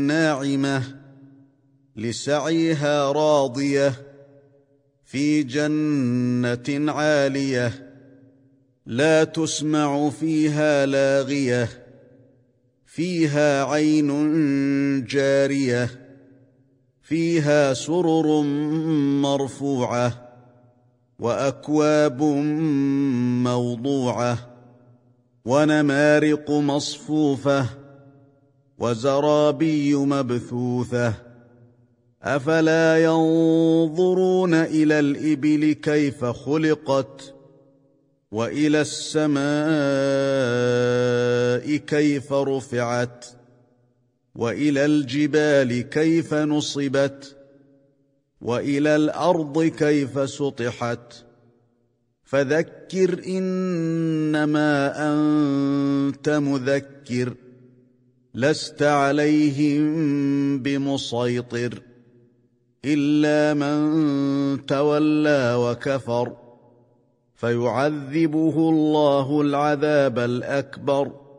ناعمة لسعيها راضية في جنة عالية لا تسمع فيها لاغية فيها عين جارية فيها سرر مرفوعة وأكواب موضوعة ونمارق مصفوفة وزرابي مبثوثة أفلا ينظرون إلى الإبل كيف خلقت وإلى السماء كيف رفعت وإلى الجبال كيف نصبت وإلى الأرض كيف سطحت فذكر إنما أنت مذكر لست عليهم بمسيطر إلا من تولى وكفر فيعذبه الله العذاب الأكبر